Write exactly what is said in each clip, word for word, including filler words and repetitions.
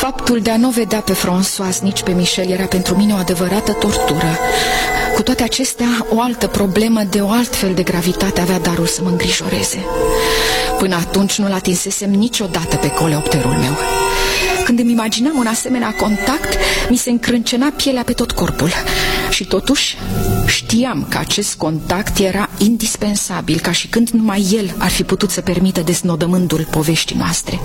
Faptul de a nu vedea pe François, nici pe Michel, era pentru mine o adevărată tortură. Cu toate acestea, o altă problemă de o altfel de gravitate avea darul să mă îngrijoreze. Până atunci nu-l atinsesem niciodată pe coleopterul meu. Când îmi imaginam un asemenea contact, mi se încrâncena pielea pe tot corpul. Și totuși știam că acest contact era indispensabil, ca și când numai el ar fi putut să permită desnodământul poveștii noastre.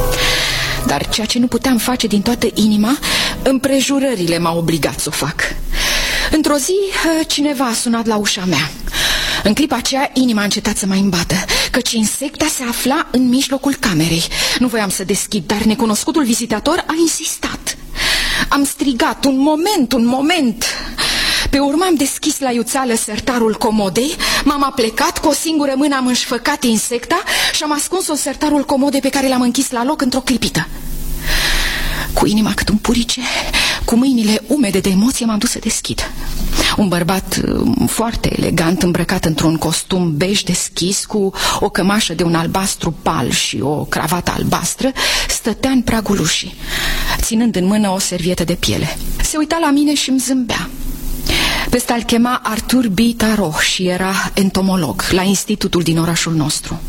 Dar ceea ce nu puteam face din toată inima, împrejurările m-au obligat să o fac. Într-o zi, cineva a sunat la ușa mea. În clipa aceea, inima a încetat să mai îmbată, căci insecta se afla în mijlocul camerei. Nu voiam să deschid, dar necunoscutul vizitator a insistat. Am strigat, un moment, un moment. Pe urmă am deschis la iuțeală sertarul comodei, m-am aplecat, cu o singură mână am înșfăcat insecta și am ascuns-o în sertarul comodei, pe care l-am închis la loc într-o clipită. Cu inima cât un purice, cu mâinile umede de emoție, m-am dus să deschid. Un bărbat foarte elegant, îmbrăcat într-un costum bej deschis, cu o cămașă de un albastru pal și o cravată albastră, stătea în pragul ușii, ținând în mână o servietă de piele. Se uita la mine și îmi zâmbea. Pe ăsta îl chema Arthur B. Tarot și era entomolog la institutul din orașul nostru.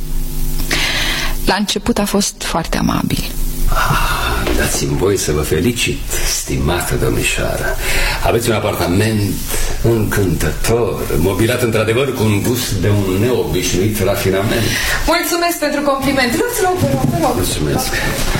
La început a fost foarte amabil. Ah, dați-mi voi să vă felicit, stimată domnișoară. Aveți un apartament încântător, mobilat într-adevăr cu un gust de un neobișnuit rafinament. Mulțumesc pentru compliment. Luați loc, vă rog, vă rog. Mulțumesc.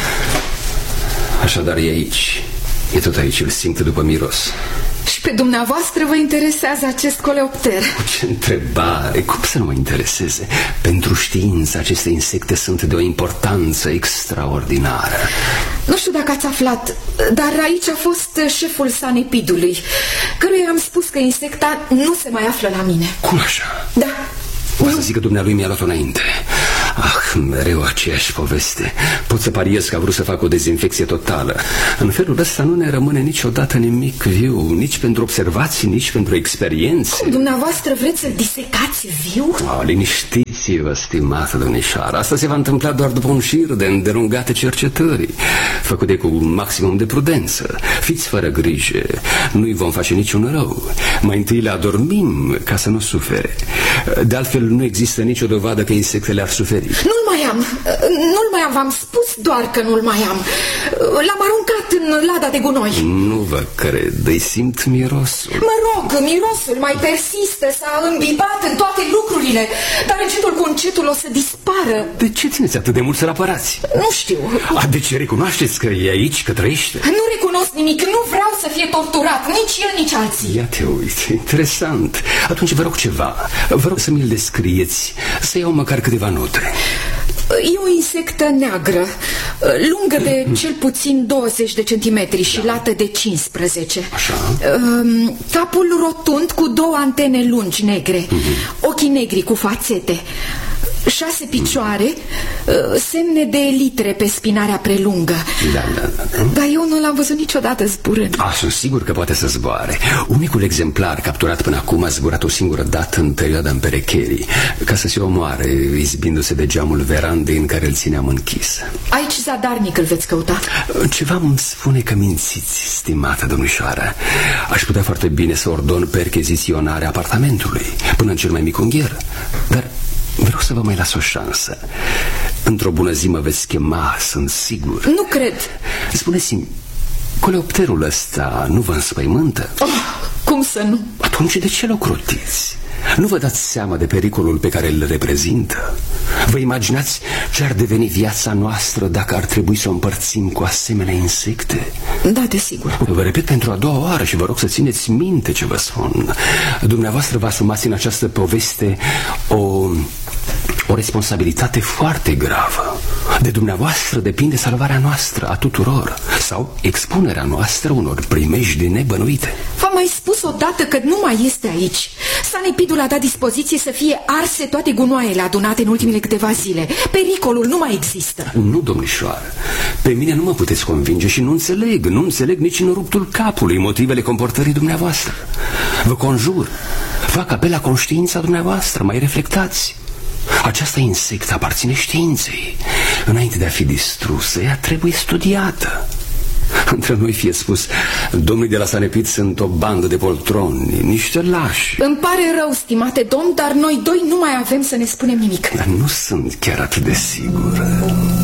Așadar e aici. E tot aici, îl simt după miros. Și pe dumneavoastră vă interesează acest coleopter? Ce întrebare, cum să nu mă intereseze? Pentru știință, aceste insecte sunt de o importanță extraordinară. Nu știu dacă ați aflat, dar aici a fost șeful sanepidului, căruia am spus că insecta nu se mai află la mine. Cum așa? Da. O să zic că dumnealui mi-a luat-o înainte. Ah, mereu aceeași poveste. Pot să pariez că a vrut să facă o dezinfecție totală. În felul ăsta nu ne rămâne niciodată nimic viu, nici pentru observații, nici pentru experiențe. Cum, dumneavoastră vreți să-l disecați viu? Oh, liniștiți-vă, stimată domnișoară. Asta se va întâmpla doar după un șir de îndelungate cercetări, făcute cu maximum de prudență. Fiți fără grijă, nu-i vom face niciun rău. Mai întâi le adormim ca să nu sufere. De altfel, nu există nicio dovadă că insectele ar suferi. Nu-l mai am, nu-l mai am, v-am spus doar că nu-l mai am. L-am aruncat în lada de gunoi. Nu vă cred, îi simt mirosul. Mă rog, mirosul mai persistă, s-a îmbibat în toate lucrurile, dar încetul cu încetul o să dispară. De ce țineți atât de mult să-l apărați? Nu știu. A, de ce recunoașteți că e aici, că trăiește? Nu recunosc nimic, nu vreau să fie torturat, nici el, nici alții. Ia te uite, interesant. Atunci vă rog ceva, vă rog să mi-l descrieți, să iau măcar câteva note. E o insectă neagră, lungă de cel puțin douăzeci de centimetri și lată de cincisprezece. Așa. Capul rotund cu două antene lungi negre, mm-hmm. Ochii negri cu fațete, șase picioare, semne de elitre pe spinarea prelungă. Da, da, da. Dar eu nu l-am văzut niciodată zburând. Ah, sunt sigur că poate să zboare. Unicul exemplar capturat până acum a zburat o singură dată în perioada împerecherii, ca să se omoare, izbindu-se de geamul verandei în care îl țineam închis. Aici zadarnic îl veți căuta. Ceva îmi spune că mințiți, stimată domnișoară. Aș putea foarte bine să ordon percheziționarea apartamentului, până în cel mai mic ungher. Dar vreau să vă mai las o șansă. Într-o bună zi mă veți chema, sunt sigur. Nu cred. Spuneți-mi, coleopterul ăsta nu vă înspăimântă? Oh, cum să nu? Atunci de ce l ocrotiți? Nu vă dați seama de pericolul pe care îl reprezintă? Vă imaginați ce ar deveni viața noastră dacă ar trebui să o împărțim cu asemenea insecte? Da, desigur. Vă repet pentru a doua oară și vă rog să țineți minte ce vă spun. Dumneavoastră vă asumați în această poveste o... o responsabilitate foarte gravă. De dumneavoastră depinde salvarea noastră, a tuturor, sau expunerea noastră unor primejdii nebănuite. V-am mai spus odată că nu mai este aici. Sanepidul a dat dispoziție să fie arse toate gunoaiele adunate în ultimele câteva zile. Pericolul nu mai există. Nu, domnișoară, pe mine nu mă puteți convinge și nu înțeleg, nu înțeleg nici în ruptul capului motivele comportării dumneavoastră. Vă conjur, fac apel la conștiința dumneavoastră, mai reflectați. Această insectă aparține științei. Înainte de a fi distrusă, ea trebuie studiată. Între noi fie spus, domnii de la Sanepid sunt o bandă de poltroni, niște lași. Îmi pare rău, stimate domn, dar noi doi nu mai avem să ne spunem nimic. Dar nu sunt chiar atât de sigură.